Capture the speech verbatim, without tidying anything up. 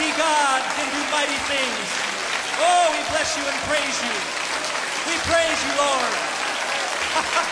mighty God can do mighty things. Oh, we bless you and praise you. We praise you, Lord.